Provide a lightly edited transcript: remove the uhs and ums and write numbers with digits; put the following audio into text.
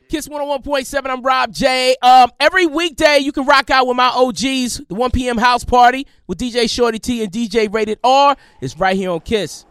Kiss 101.7, I'm Rob J. Every weekday, you can rock out with my OGs. The 1 p.m. house party with DJ Shorty T and DJ Rated R is right here on Kiss.